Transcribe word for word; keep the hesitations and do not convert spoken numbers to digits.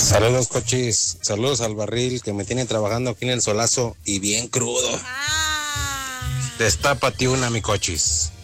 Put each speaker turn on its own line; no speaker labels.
Saludos, cochis. Saludos al barril que me tiene trabajando aquí en el solazo y bien crudo.
Ah.
Destápate una, mi cochis.